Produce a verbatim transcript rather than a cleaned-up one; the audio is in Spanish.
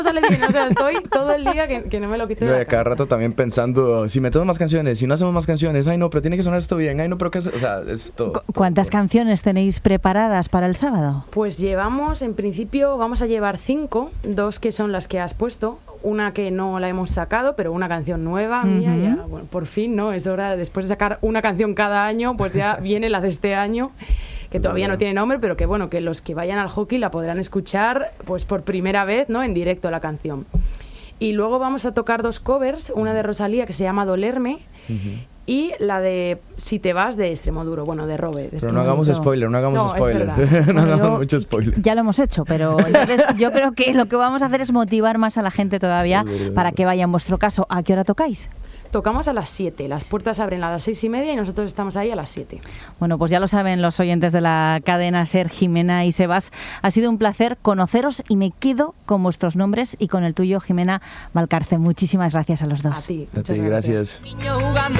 sale bien, o sea, estoy todo el día que, que no me lo quito de Yo la de cada cabeza. rato también pensando, si metemos más canciones, si no hacemos más canciones, ay no, pero tiene que sonar esto bien, ay no, pero qué, o sea, es todo. ¿Cu- ¿Cuántas todo. canciones tenéis preparadas para el sábado? Pues llevamos, en principio, vamos a llevar cinco, dos que son las que has puesto, una que no la hemos sacado, pero una canción nueva mía, Ujú. ya, bueno, por fin, ¿no? Es hora, después de sacar una canción cada año, pues ya viene la de este año, que todavía no tiene nombre, pero que bueno, que los que vayan al hockey la podrán escuchar pues por primera vez, ¿no? En directo la canción. Y luego vamos a tocar dos covers, una de Rosalía que se llama Dolerme, Ujú. y la de Si te vas de Extremoduro, bueno, de Robe. De Pero no Extremoduro. hagamos spoiler, no hagamos No, es spoiler. verdad. no Bueno, hagamos yo- mucho spoiler. Ya lo hemos hecho, pero entonces yo creo que lo que vamos a hacer es motivar más a la gente todavía Es verdad. para que vaya. En vuestro caso, ¿a qué hora tocáis? Tocamos a las siete, las puertas abren a las seis y media y nosotros estamos ahí a las siete. Bueno, pues ya lo saben los oyentes de la cadena SER, Jimena y Sebas. Ha sido un placer conoceros y me quedo con vuestros nombres y con el tuyo, Jimena Valcarce. Muchísimas gracias a los dos. A ti, A muchas ti, gracias. gracias. Niño jugando